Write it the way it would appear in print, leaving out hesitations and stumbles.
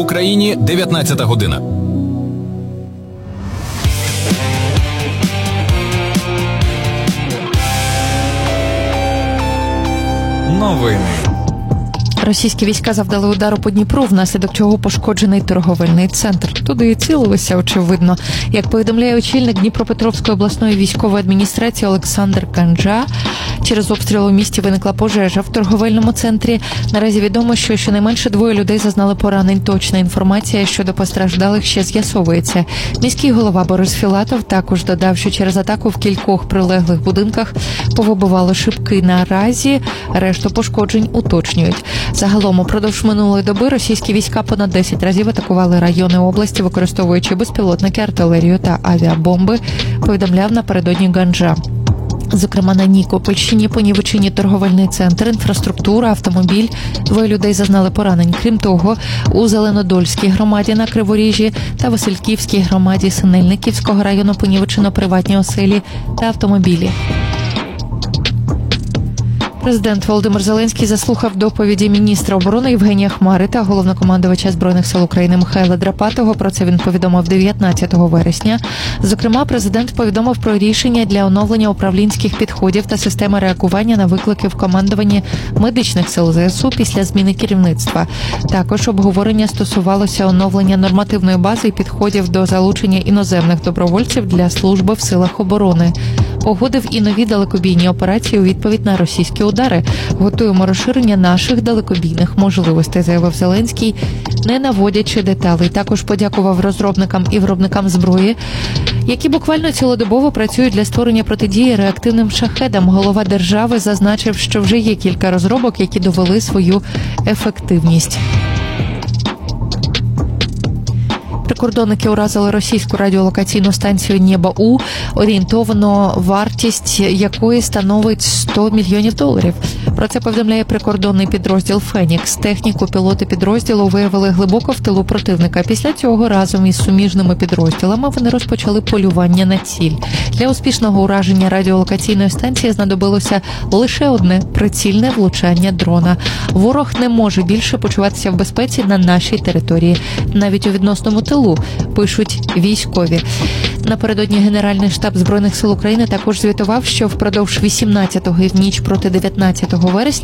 Україні 19 година. Новини. Російські війська завдали удару по Дніпру, внаслідок чого пошкоджений торговельний центр. Туди і цілилися, очевидно. Як повідомляє очільник Дніпропетровської обласної військової адміністрації Олександр Ганджа, через обстріл у місті виникла пожежа в торговельному центрі. Наразі відомо, що щонайменше 2 людей зазнали поранень. Точна інформація щодо постраждалих ще з'ясовується. Міський голова Борис Філатов також додав, що через атаку в кількох прилеглих будинках повибивало шибки. Наразі решту пошкоджень уточнюють. Загалом, упродовж минулої доби російські війська понад 10 разів атакували райони області, використовуючи безпілотники, артилерію та авіабомби, повідомляв напередодні Ганджа. Зокрема, на Нікопольщині понівечені торговельний центр, інфраструктура, автомобіль. 2 людей зазнали поранень. Крім того, у Зеленодольській громаді на Криворіжжі та Васильківській громаді Синельниківського району понівечено приватні оселі та автомобілі. Президент Володимир Зеленський заслухав доповіді міністра оборони Євгенія Хмари та головнокомандувача Збройних сил України Михайла Драпатого. Про це він повідомив 19 вересня. Зокрема, президент повідомив про рішення для оновлення управлінських підходів та системи реагування на виклики в командуванні медичних сил ЗСУ після зміни керівництва. Також обговорення стосувалося оновлення нормативної бази і підходів до залучення іноземних добровольців для служби в силах оборони. Погодив і нові далекобійні операції у відповідь на російські удари. Готуємо розширення наших далекобійних можливостей, заявив Зеленський, не наводячи деталей. Також подякував розробникам і виробникам зброї, які буквально цілодобово працюють для створення протидії реактивним шахедам. Голова держави зазначив, що вже є кілька розробок, які довели свою ефективність. Прикордонники уразили російську радіолокаційну станцію «Нєба-У», орієнтовано вартість якої становить $100 мільйонів. Про це повідомляє прикордонний підрозділ «Фенікс». Техніку пілоти підрозділу виявили глибоко в тилу противника. Після цього разом із суміжними підрозділами вони розпочали полювання на ціль. Для успішного ураження радіолокаційної станції знадобилося лише одне – прицільне влучання дрона. Ворог не може більше почуватися в безпеці на нашій території, навіть у відносному тилу, пишуть військові. Напередодні Генеральний штаб Збройних сил України також звітував, що впродовж 18-го і в ніч проти 19 вересня